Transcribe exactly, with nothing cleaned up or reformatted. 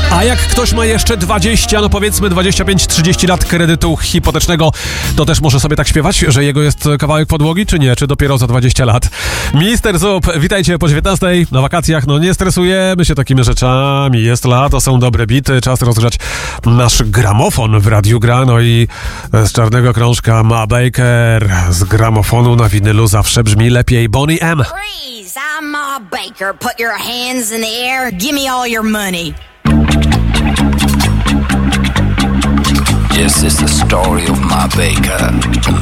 A jak ktoś ma jeszcze dwadzieścia, no powiedzmy dwadzieścia pięć trzydzieści lat kredytu hipotecznego, to też może sobie tak śpiewać, że jego jest kawałek podłogi, czy nie? Czy dopiero za dwadzieścia lat? Mister Zup, witajcie po dziewiętnastej na wakacjach. No nie stresujemy się takimi rzeczami. Jest lato, są dobre bity, czas rozgrzać nasz gramofon w Radiu Gra. No i z czarnego krążka Ma Baker. Z gramofonu na winylu zawsze brzmi lepiej Boney M. Freeze! I'm Ma Baker. Put your hands in the air. Give me all your money. This is the story of Ma Baker.